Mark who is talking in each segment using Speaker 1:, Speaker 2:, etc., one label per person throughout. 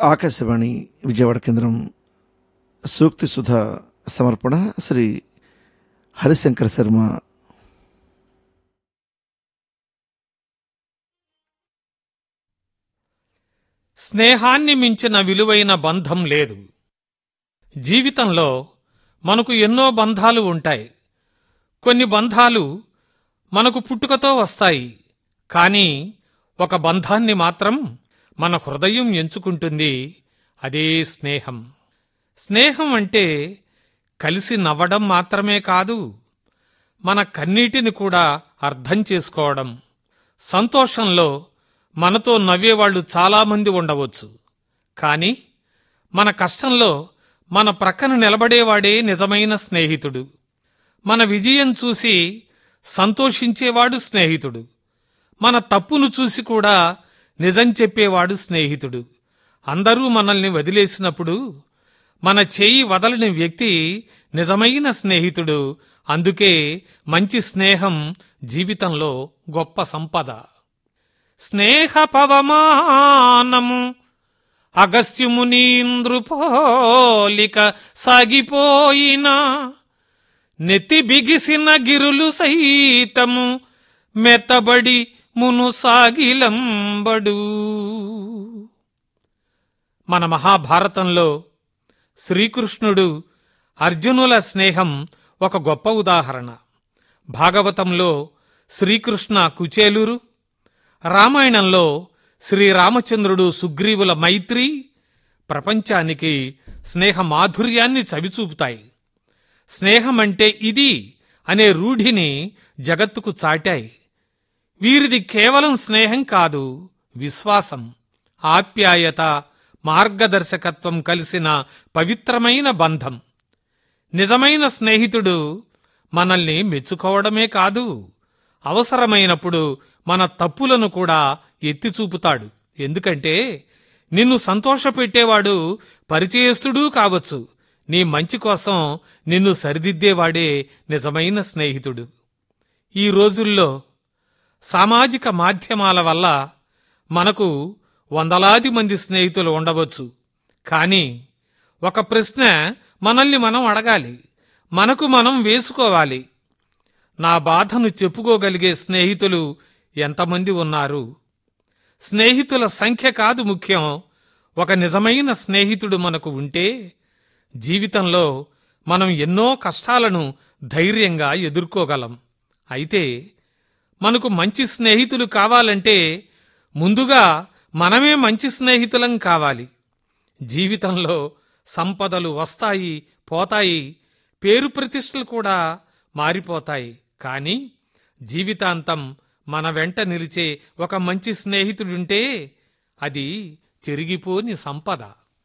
Speaker 1: ఆకాశవాణి విజయవాడ కేంద్రం సూక్తి సుధ సమర్పణ శ్రీ హరిశంకర శర్మ.
Speaker 2: స్నేహాన్ని మించిన విలువైన బంధం లేదు. జీవితంలో మనకు ఎన్నో బంధాలు ఉంటాయి. కొన్ని బంధాలు మనకు పుట్టుకతో వస్తాయి. కానీ ఒక బంధాన్ని మాత్రం మన హృదయం ఎంచుకుంటుంది. అదే స్నేహం. స్నేహం అంటే కలిసి నవ్వడం మాత్రమే కాదు, మన కన్నీటిని కూడా అర్థం చేసుకోవడం. సంతోషంలో మనతో నవ్వేవాళ్లు చాలామంది ఉండవచ్చు, కానీ మన కష్టంలో మన ప్రక్కన నిలబడేవాడే నిజమైన స్నేహితుడు. మన విజయం చూసి సంతోషించేవాడు స్నేహితుడు. మన తప్పును చూసి కూడా నిజం చెప్పేవాడు స్నేహితుడు. అందరూ మనల్ని వదిలేసినప్పుడు మన చేయి వదలని వ్యక్తి నిజమైన స్నేహితుడు. అందుకే మంచి స్నేహం జీవితంలో గొప్ప సంపద. స్నేహ పవమానము అగస్త్యమునీంద్రుపోలిక సాగిపోయిన నెత్తి బిగిసిన గిరులు సైతము మెత్తబడి మును సాగిలంబడు. మన మహాభారతంలో శ్రీకృష్ణుడు అర్జునుల స్నేహం ఒక గొప్ప ఉదాహరణ. భాగవతంలో శ్రీకృష్ణ కుచేలురు, రామాయణంలో శ్రీరామచంద్రుడు సుగ్రీవుల మైత్రి ప్రపంచానికి స్నేహ మాధుర్యాన్ని చవిచూపుతాయి. స్నేహమంటే ఇది అనే రూఢిని జగత్తుకు చాటాయి. వీరిది కేవలం స్నేహం కాదు, విశ్వాసం, ఆప్యాయత, మార్గదర్శకత్వం కలిసిన పవిత్రమైన బంధం. నిజమైన స్నేహితుడు మనల్ని మెచ్చుకోవడమే కాదు, అవసరమైనప్పుడు మన తప్పులను కూడా ఎత్తి చూపుతాడు. ఎందుకంటే నిన్ను సంతోషపెట్టేవాడు పరిచయస్తుడూ కావచ్చు, నీ మంచి కోసం నిన్ను సరిదిద్దేవాడే నిజమైన స్నేహితుడు. ఈ రోజుల్లో సామాజిక మాధ్యమాల వల్ల మనకు వందలాది మంది స్నేహితులు ఉండవచ్చు. కానీ ఒక ప్రశ్న మనల్ని మనం అడగాలి, మనకు మనం వేసుకోవాలి. నా బాధను చెప్పుకోగలిగే స్నేహితులు ఎంతమంది ఉన్నారు? స్నేహితుల సంఖ్య కాదు ముఖ్యం, ఒక నిజమైన స్నేహితుడు మనకు ఉంటే జీవితంలో మనం ఎన్నో కష్టాలను ధైర్యంగా ఎదుర్కోగలం. అయితే మనకు మంచి స్నేహితులు కావాలంటే ముందుగా మనమే మంచి స్నేహితులం కావాలి. జీవితంలో సంపదలు వస్తాయి, పోతాయి, పేరు ప్రతిష్టలు కూడా మారిపోతాయి. కానీ జీవితాంతం మన వెంట నిలిచే ఒక మంచి స్నేహితుడుంటే అది చెరిగిపోని సంపద.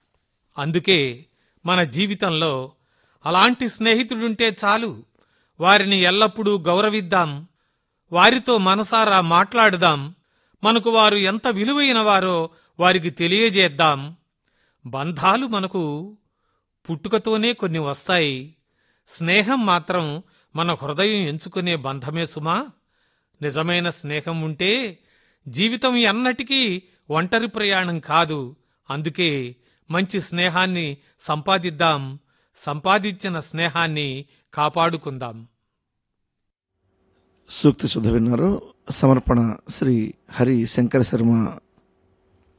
Speaker 2: అందుకే మన జీవితంలో అలాంటి స్నేహితుడుంటే చాలు. వారిని ఎల్లప్పుడూ గౌరవిద్దాం, వారితో మనసారా మాట్లాడుదాం, మనకు వారు ఎంత విలువైన వారో వారికి తెలియజేద్దాం. బంధాలు మనకు పుట్టుకతోనే కొన్ని వస్తాయి, స్నేహం మాత్రం మన హృదయం ఎంచుకునే బంధమే సుమా. నిజమైన స్నేహం ఉంటే జీవితం ఎన్నటికీ ఒంటరి ప్రయాణం కాదు. అందుకే మంచి స్నేహాన్ని సంపాదిద్దాం, సంపాదించిన స్నేహాన్ని కాపాడుకుందాం.
Speaker 1: సూక్తి సుధ విన్నారు. సమర్పణ శ్రీ హరి శంకర శర్మ.